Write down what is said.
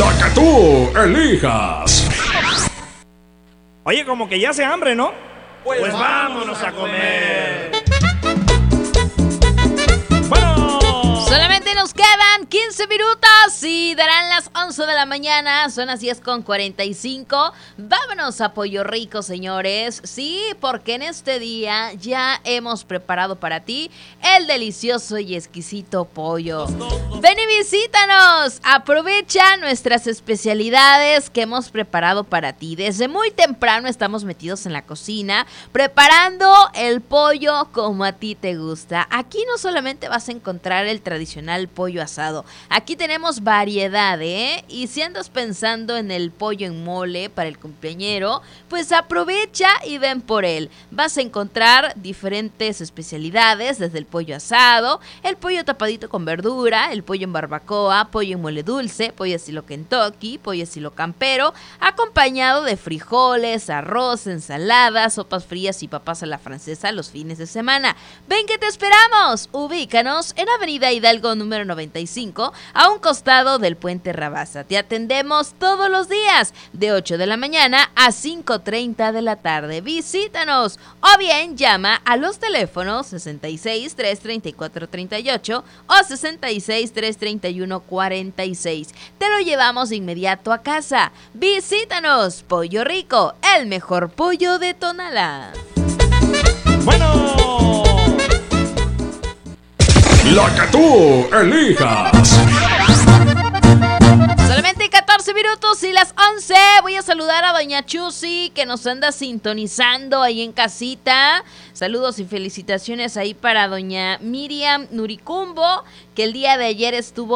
La que tú elijas. Oye, como que ya hace hambre, ¿no? Pues vámonos a comer. Bueno. Solamente nos quedan 15 minutos y darán las 11 de la mañana. Son las 10:45. Vámonos a Pollo Rico, señores. Sí, porque en este día ya hemos preparado para ti el delicioso y exquisito pollo. Ven y visítanos. Aprovecha nuestras especialidades que hemos preparado para ti. Desde muy temprano estamos metidos en la cocina preparando el pollo como a ti te gusta. Aquí no solamente vas a encontrar el tradicional pollo asado. Aquí tenemos variedad, ¿eh? Y si andas pensando en el pollo en mole para el cumpleañero, pues aprovecha y ven por él. Vas a encontrar diferentes especialidades, desde el pollo asado, el pollo tapadito con verdura, el pollo en barbacoa, pollo en mole dulce, pollo estilo Kentucky, pollo estilo campero, acompañado de frijoles, arroz, ensaladas, sopas frías y papas a la francesa los fines de semana. ¡Ven que te esperamos! Ubícanos en Avenida Hidalgo número 95, a un costado del Puente Rabasa. Te atendemos todos los días, de 8 de la mañana a 5:30 de la tarde. Visítanos o bien llama a los teléfonos 66 334 38 o 66 331 46. Te lo llevamos de inmediato a casa. Visítanos, Pollo Rico, el mejor pollo de Tonalá. Bueno. La que tú elijas. Solamente 14 minutos y las 11. Voy a saludar a doña Chusi, que nos anda sintonizando ahí en casita. Saludos y felicitaciones ahí para doña Miriam Nuricumbo, que el día de ayer estuvo